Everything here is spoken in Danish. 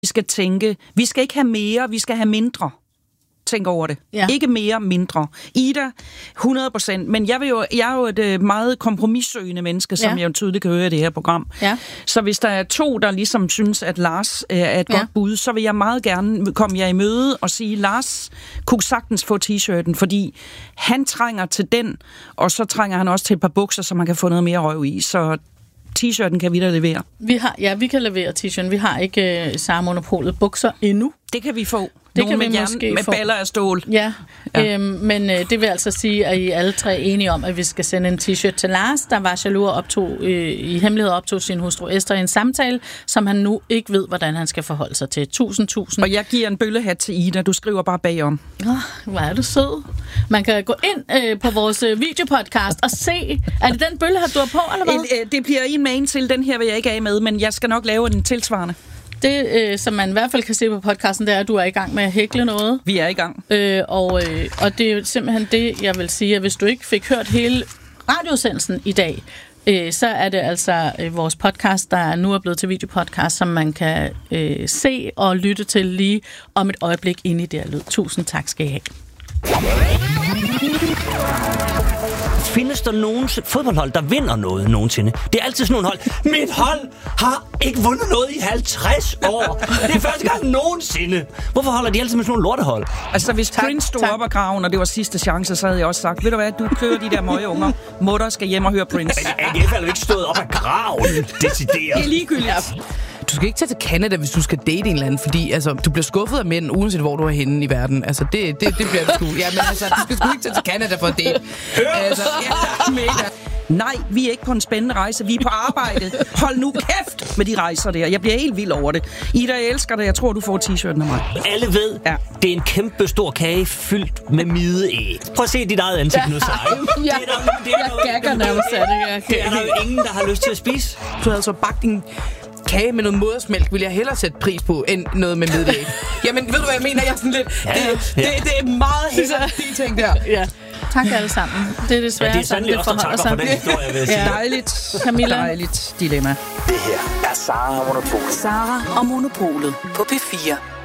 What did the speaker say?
Vi skal tænke, vi skal ikke have mere, vi skal have mindre. Tænk over det. Ja. Ikke mere, mindre. Ida, 100%. Men jeg er jo et meget kompromissøgende menneske, som jeg jo tydeligt kan høre i det her program. Ja. Så hvis der er to, der ligesom synes, at Lars er et godt bud, så vil jeg meget gerne komme jer i møde og sige, Lars kunne sagtens få t-shirten, fordi han trænger til den, og så trænger han også til et par bukser, så man kan få noget mere røv i. Så t-shirten kan vi da levere. Vi kan levere t-shirten. Vi har ikke Zara Monopolet bukser endnu. Det kan vi få. Det kan vi måske med baller af stål. Ja, men det vil altså sige, at I alle tre er enige om, at vi skal sende en t-shirt til Lars, der var jaloux i hemmelighed optog sin hustru Esther i en samtale, som han nu ikke ved, hvordan han skal forholde sig til. 1000. Og jeg giver en bøllehat til Ida. Du skriver bare bagom. Hvor er du sød. Man kan gå ind på vores videopodcast og se, er det den bøllehat, du har på, eller hvad? Det bliver en med en til. Den her vil jeg ikke af med, men jeg skal nok lave en tilsvarende. Det, som man i hvert fald kan se på podcasten, det er, at du er i gang med at hækle noget. Vi er i gang. Og det er jo simpelthen det, jeg vil sige, at hvis du ikke fik hørt hele radiosendelsen i dag, så er det altså vores podcast, der nu er blevet til videopodcast, som man kan se og lytte til lige om et øjeblik inde i det her lyd. Tusind tak skal I have. Findes der nogen fodboldhold, der vinder noget nogensinde? Det er altid sådan nogle hold. Mit hold har ikke vundet noget i 50 år. Det er første gang nogensinde. Hvorfor holder de altid med sådan nogle lortehold? Altså, hvis Prince stod op af graven, og det var sidste chance, så havde jeg også sagt, ved du hvad, du kører de der møgeunger. Mutter skal hjem og høre Prince. AGF er jo ikke stået op af graven, decideret. Det er ligegyldigt. Du skal ikke tage til Canada, hvis du skal date en eller anden, fordi altså, du bliver skuffet af mænd, uanset hvor du er henne i verden. Altså, det bliver du sgu. Ja, men altså, du skal sgu ikke tage til Canada for at date. Altså, Nej, vi er ikke på en spændende rejse. Vi er på arbejde. Hold nu kæft med de rejser der. Jeg bliver helt vild over det. Ida, jeg elsker det. Jeg tror, du får t-shirten af mig. Alle ved, det er en kæmpe stor kage fyldt med mideæg. Prøv at se dit eget ansigt nu, Sej. Jeg gagger nærmest af det. Det er der jo ingen, der har lyst til at spise. Du havde så bagt din kage med noget modersmælk, vil jeg hellere sætte pris på, end noget med mideæg. Jamen, ved du, hvad jeg mener? Jeg er sådan lidt... Det er meget hellere de ting der. Ja. Tak alle sammen. Det er desværre det er sandelig også, der takker for den historie, vil jeg sige. Dejligt. Camilla. Dejligt dilemma. Det her er Zara og Monopolet. Zara og Monopolet på P4.